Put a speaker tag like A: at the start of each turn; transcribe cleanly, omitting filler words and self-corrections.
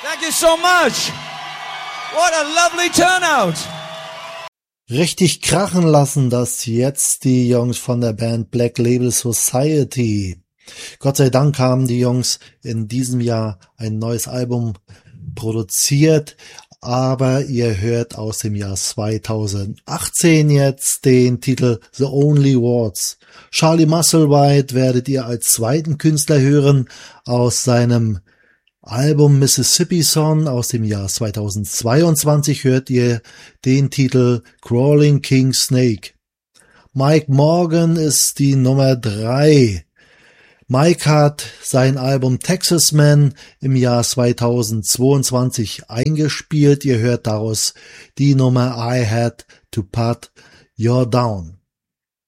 A: Thank you so much. What a lovely turnout.
B: Richtig krachen lassen das jetzt die Jungs von der Band Black Label Society. Gott sei Dank haben die Jungs in diesem Jahr ein neues Album produziert, aber ihr hört aus dem Jahr 2018 jetzt den Titel The Only Words. Charlie Musselwhite werdet ihr als zweiten Künstler hören. Aus seinem Album Mississippi Song aus dem Jahr 2022 hört ihr den Titel Crawling King Snake. Mike Morgan ist die Nummer 3. Mike hat sein Album Texas Man im Jahr 2022 eingespielt. Ihr hört daraus die Nummer I Had to Put You Down.